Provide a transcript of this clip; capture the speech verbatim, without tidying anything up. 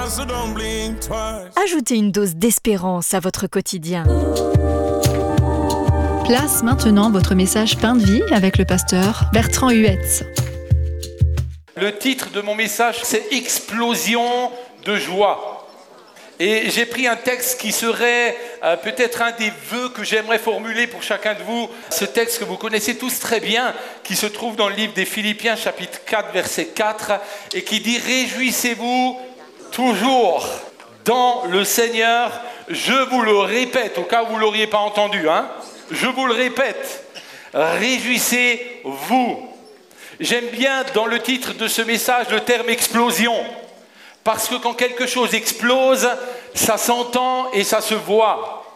so don't blink twice. Ajoutez une dose d'espérance à votre quotidien. Place maintenant votre message Pain de vie avec le pasteur Bertrand Huetz. Le titre de mon message, c'est « Explosion de joie ». Et j'ai pris un texte qui serait euh, peut-être un des vœux que j'aimerais formuler pour chacun de vous. Ce texte que vous connaissez tous très bien, qui se trouve dans le livre des Philippiens, chapitre quatre, verset quatre, et qui dit « Réjouissez-vous toujours dans le Seigneur ». Je vous le répète, au cas où vous ne l'auriez pas entendu, hein. Je vous le répète, réjouissez-vous. J'aime bien dans le titre de ce message le terme « explosion ». Parce que quand quelque chose explose, ça s'entend et ça se voit.